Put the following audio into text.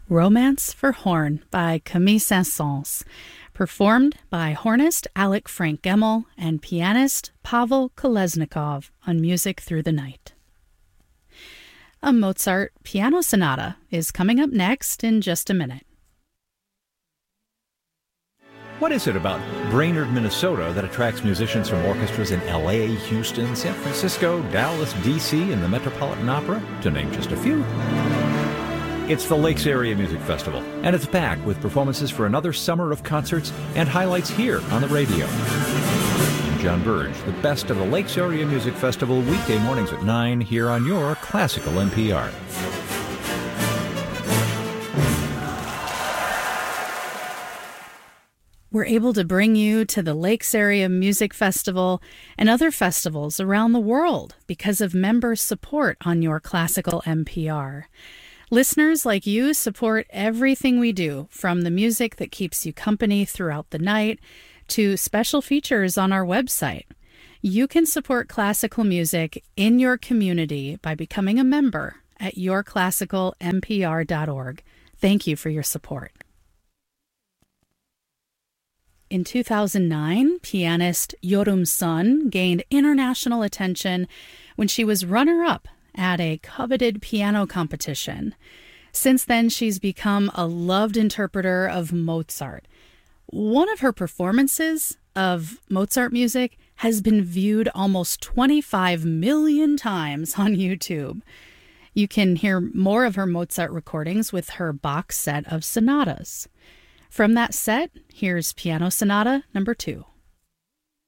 Romance for Horn by Camille Saint-Saëns, performed by hornist Alec Frank Gemmel and pianist Pavel Kolesnikov on Music Through the Night. A Mozart piano sonata is coming up next in just a minute. What is it about Brainerd, Minnesota that attracts musicians from orchestras in L.A., Houston, San Francisco, Dallas, D.C., and the Metropolitan Opera, to name just a few? It's the Lakes Area Music Festival, and it's back with performances for another summer of concerts and highlights here on the radio. I'm John Burge, the best of the Lakes Area Music Festival, weekday mornings at 9 here on your Classical NPR. We're able to bring you to the Lakes Area Music Festival and other festivals around the world because of member support on your Classical NPR. Listeners like you support everything we do, from the music that keeps you company throughout the night to special features on our website. You can support classical music in your community by becoming a member at yourclassicalnpr.org. Thank you for your support. In 2009, pianist Yorum Sun gained international attention when she was runner-up at a coveted piano competition. Since then, she's become a loved interpreter of Mozart. One of her performances of Mozart music has been viewed almost 25 million times on YouTube. You can hear more of her Mozart recordings with her box set of sonatas. From that set, here's Piano Sonata No. 2.